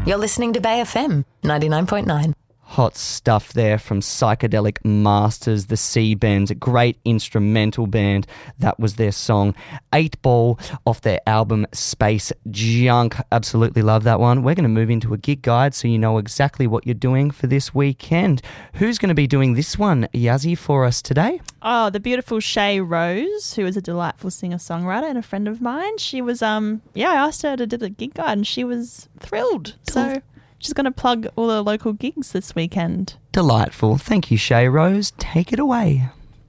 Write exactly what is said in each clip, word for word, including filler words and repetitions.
You're listening to Bay F M ninety-nine point nine. Hot stuff there from Psychedelic Masters, the C-Bends, a great instrumental band. That was their song Eight Ball off their album Space Junk. Absolutely love that one. We're going to move into a gig guide so you know exactly what you're doing for this weekend. Who's going to be doing this one, Yazzie, for us today? Oh, the beautiful Shay Rose, who is a delightful singer-songwriter and a friend of mine. She was, um, yeah, I asked her to do the gig guide and she was thrilled. So she's going to plug all the local gigs this weekend. Delightful. Thank you, Shay Rose. Take it away.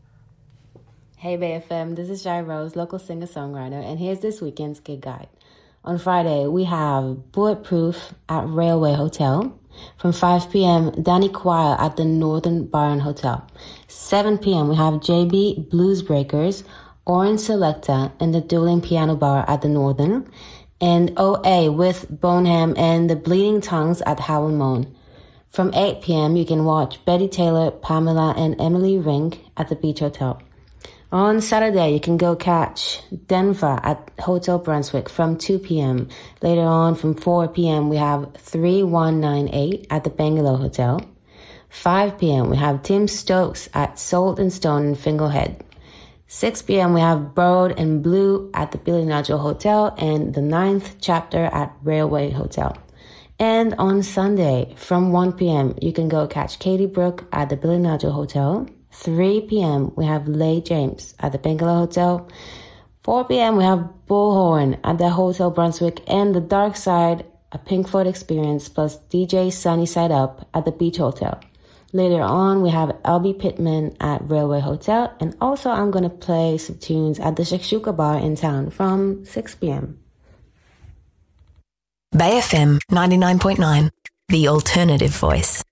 Hey Bay F M, this is Shay Rose, local singer-songwriter, and here's this weekend's gig guide. On Friday, we have Bulletproof at Railway Hotel. From five p.m., Danny Choir at the Northern Byron Hotel. seven p.m., we have J B Blues Breakers, Orange Selecta, and the Dueling Piano Bar at the Northern. And O A with Boneham and the Bleeding Tongues at Howard Moan. From eight p.m., you can watch Betty Taylor, Pamela, and Emily Rink at the Beach Hotel. On Saturday, you can go catch Denver at Hotel Brunswick from two p.m. Later on, from four p.m., we have three one nine eight at the Bangalore Hotel. five p.m., we have Tim Stokes at Salt and Stone in Finglehead. six p.m., we have Borrowed and Blue at the Billy Nigel Hotel and the ninth Chapter at Railway Hotel. And on Sunday, from one p.m., you can go catch Katie Brooke at the Billy Nigel Hotel. three p.m., we have Leigh James at the Bangalore Hotel. four p.m., we have Bullhorn at the Hotel Brunswick and the Dark Side, a Pink Floyd experience, plus D J Sunny Side Up at the Beach Hotel. Later on, we have L B Pittman at Railway Hotel, and also I'm going to play some tunes at the Shakshuka Bar in town from six p.m. Bay F M ninety-nine point nine, the alternative voice.